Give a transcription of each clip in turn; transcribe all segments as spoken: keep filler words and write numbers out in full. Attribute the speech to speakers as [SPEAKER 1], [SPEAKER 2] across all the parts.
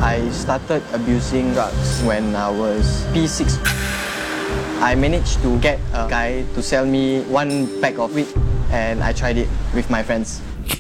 [SPEAKER 1] I started abusing drugs when I was P six. I managed to get a guy to sell me one pack of weed, and I tried it with my friends.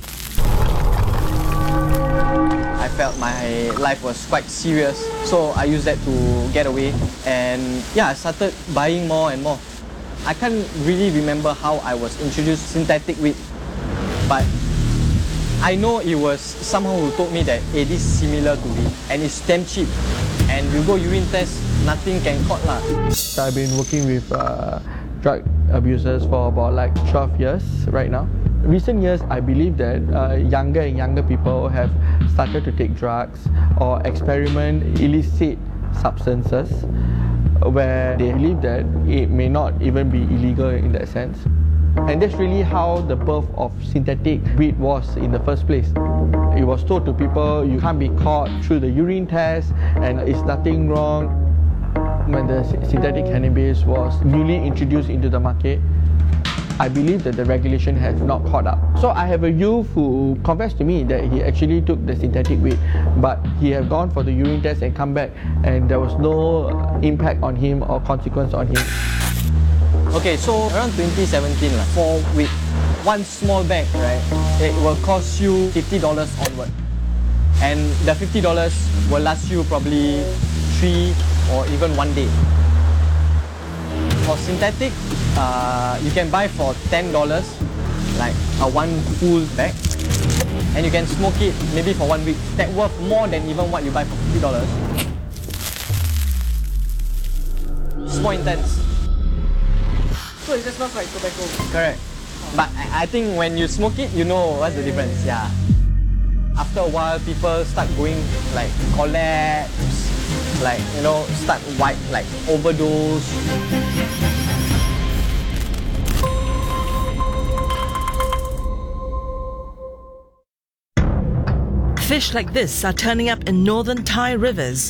[SPEAKER 1] I felt my life was quite serious, so I used that to get away, and yeah, I started buying more and more. I can't really remember how I was introduced synthetic weed, but I know it was someone who told me that hey, this is similar to weed and it's damn cheap, and you go urine test, nothing can caught lah.
[SPEAKER 2] So I've been working with uh, drug abusers for about like twelve years right now. Recent years, I believe that uh, younger and younger people have started to take drugs or experiment illicit substances where they believe that it may not even be illegal in that sense. And that's really how the birth of synthetic weed was in the first place. It was told to people you can't be caught through the urine test and it's nothing wrong. When the synthetic cannabis was newly introduced into the market, I believe that the regulation has not caught up. So I have a youth who confessed to me that he actually took the synthetic weed, but he had gone for the urine test and come back and there was no impact on him or consequence on him.
[SPEAKER 1] Okay, so around twenty seventeen, for with one small bag, right, it will cost you fifty dollars onward. And the fifty dollars will last you probably three or even one day. For synthetic, uh, you can buy for ten dollars, like a one full bag, and you can smoke it maybe for one week. That worth more than even what you buy for fifty dollars. It's more intense.
[SPEAKER 3] So it just smells like tobacco?
[SPEAKER 1] Correct. But I, I think when you smoke it, you know what's the difference, yeah. After a while, people start going like collapse, like, you know, start white, like overdose.
[SPEAKER 4] Fish like this are turning up in northern Thai rivers.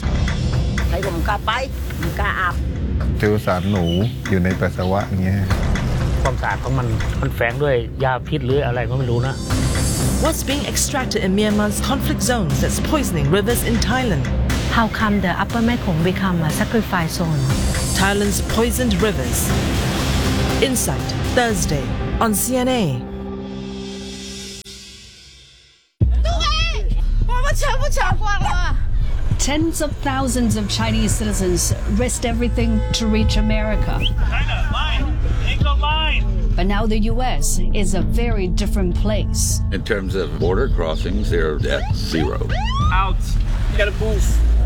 [SPEAKER 5] เจอสารหนูอยู่ในปัสสาวะอย่างเงี้ย
[SPEAKER 6] ความสะอาดของมันมันแฝงด้วยยาพิษหรืออะไรก็ไม่รู้นะ
[SPEAKER 4] What's being extracted in Myanmar's conflict zones that's poisoning rivers in Thailand?
[SPEAKER 7] How come the Upper Mekong become a sacrifice zone?
[SPEAKER 4] Thailand's poisoned rivers. Insight, Thursday on C N A.
[SPEAKER 8] Tens of thousands of Chinese citizens risked everything to reach America.
[SPEAKER 9] China, line! Take a line!
[SPEAKER 8] But now the U S is a very different place.
[SPEAKER 10] In terms of border crossings, they're at zero.
[SPEAKER 9] Out! You gotta move.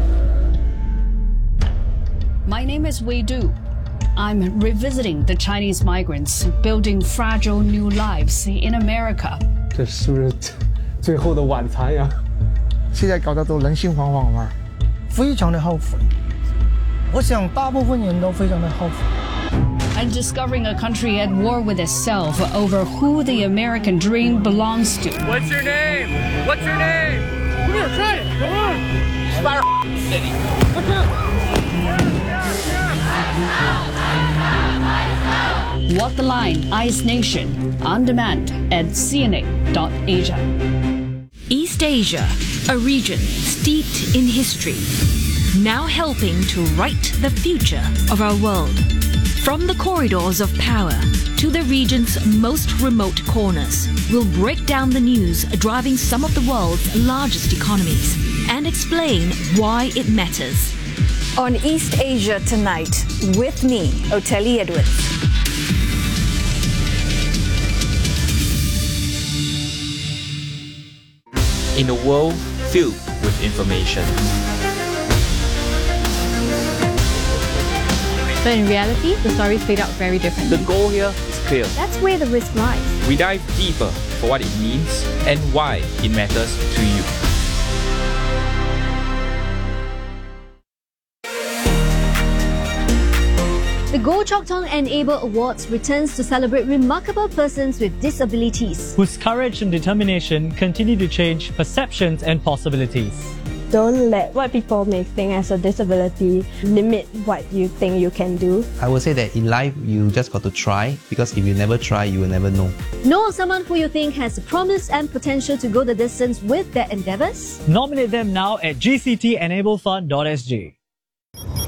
[SPEAKER 8] My name is Wei Du. I'm revisiting the Chinese migrants building fragile new lives in America.
[SPEAKER 3] 这是不是最后的晚餐呀？
[SPEAKER 11] 现在搞得都人心惶惶嘛，非常的后悔。我想大部分人都非常的后悔。
[SPEAKER 8] And discovering a country at war with itself over who the American dream belongs to.
[SPEAKER 9] What's your name? What's your name? Come here, try it. Come on. Spider City.
[SPEAKER 8] Walk the Line, Ice Nation, on demand at C N A dot Asia.
[SPEAKER 12] East Asia, a region steeped in history, now helping to write the future of our world. From the corridors of power to the region's most remote corners, we'll break down the news driving some of the world's largest economies and explain why it matters.
[SPEAKER 13] On East Asia Tonight, with me, Oteli Edwards.
[SPEAKER 14] In a world filled with information.
[SPEAKER 15] But in reality, the stories played out very differently.
[SPEAKER 14] The goal here is clear.
[SPEAKER 15] That's where the risk lies.
[SPEAKER 14] We dive deeper for what it means and why it matters to you.
[SPEAKER 16] The Go Chok Tong Enable Awards returns to celebrate remarkable persons with disabilities
[SPEAKER 17] whose courage and determination continue to change perceptions and possibilities. Don't let what people may think as a disability limit what you think you can do.
[SPEAKER 18] I would say that in life, you just got to try, because if you never try, you will never know.
[SPEAKER 16] Know of someone who you think has the promise and potential to go the distance with their endeavours?
[SPEAKER 19] Nominate them now at g c t enable fund dot s g.